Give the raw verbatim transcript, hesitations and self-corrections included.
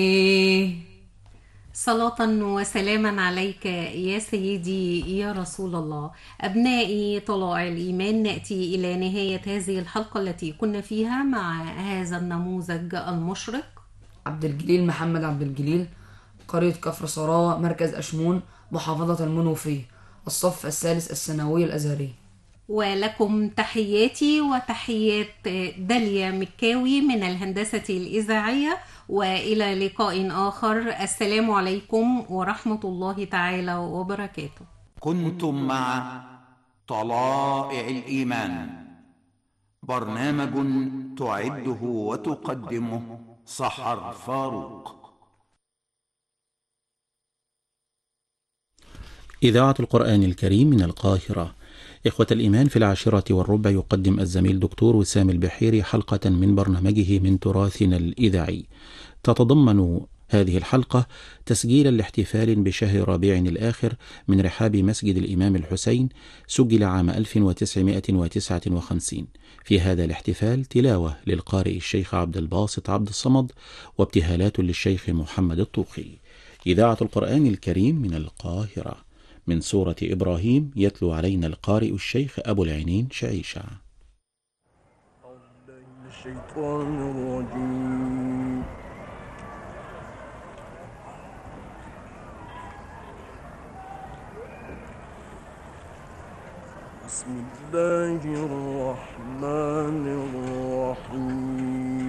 صلاة وسلاما عليك يا سيدي يا رسول الله. أبنائي طلائع الإيمان، نأتي إلى نهاية هذه الحلقة التي كنا فيها مع هذا النموذج المشرق. عبد الجليل محمد عبد الجليل، قرية كفر صراوة، مركز أشمون، محافظة المنوفية، الصف الثالث الثانوي الأزهري. ولكم تحياتي وتحيات داليا مكاوي من الهندسة الإذاعية، وإلى لقاء آخر. السلام عليكم ورحمة الله تعالى وبركاته. كنتم مع طلائع الإيمان، برنامج تعده وتقدمه سحر فاروق. إذاعة القرآن الكريم من القاهرة. إخوة الإيمان، في العاشرة والربع يقدم الزميل دكتور وسام البحيري حلقة من برنامجه من تراثنا الإذاعي. تتضمن هذه الحلقة تسجيلا لاحتفال بشهر ربيع الآخر من رحاب مسجد الإمام الحسين، سجل عام ألف وتسعمائة وتسعة وخمسين. في هذا الاحتفال تلاوة للقارئ الشيخ عبد الباسط عبد الصمد، وابتهالات للشيخ محمد الطوخي. إذاعة القرآن الكريم من القاهرة. من سورة إبراهيم يتلو علينا القارئ الشيخ أبو العينين شعيشة. الشيطان الرجيم. بسم الله الرحمن الرحيم.